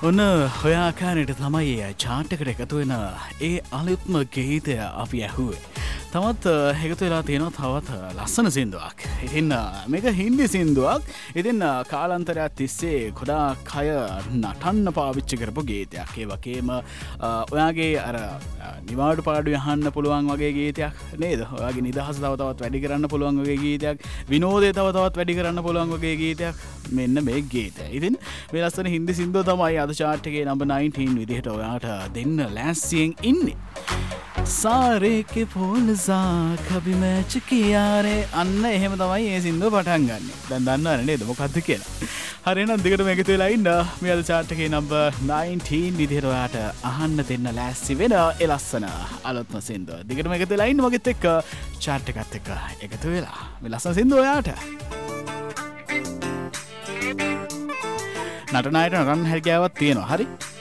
ඔන්න ඔය ආකාරයට තමයි චාට් එකට එකතු වෙන ඒ අලුත්ම ගීතය අපි ඇහුවේ. තවත් එකතු වෙලා තියෙනවා තවත් ලස්සන සින්දුවක්. ඉතින් මේක හින්දි සින්දුවක්. ඉතින් කාලාන්තරයක් තිස්සේ ගොඩාක් අය නටන්න පාවිච්චි කරපු ගීතයක්. ඒ වගේම ඔයාගේ අර නිවාඩු පාඩු යහන්න පුළුවන් වගේ ගීතයක් නේද? ඔයාගේ නිදහස තව තවත් වැඩි කරන්න පුළුවන් වගේ ගීතයක්. විනෝදය තව තවත් වැඩි කරන්න පුළුවන් වගේ ගීතයක්. මෙන්න මේ ගීතය. ඉතින් මේ ලස්සන හින්දි සින්දුව තමයි අද chart එකේ number 19 විදිහට ඔයාට දෙන්න ලෑස්තියෙන් ඉන්නේ. सारे के फूल सा कभी मैच किया रे අන්න එහෙම තමයි මේ සින්දුව පටන් ගන්න. දැන් දන්නවනේ නේද මොකද්ද කියලා. හරි එහෙනම් දිගටම එකතු වෙලා ඉන්න. මේ අද chart එකේ number 19 විදිහට ඔයාට අහන්න දෙන්න ලෑස්ති වෙන ඒ ලස්සන අලුත්ම සින්දුව. දිගටම එකතු වෙලා ඉන්න මගෙත් එක්ක chart එකත් එක්ක එකතු වෙලා. මේ ලස්සන සින්දුව ඔයාට නටන අයට නටන්න හැකියාවක් තියෙනවා. හරි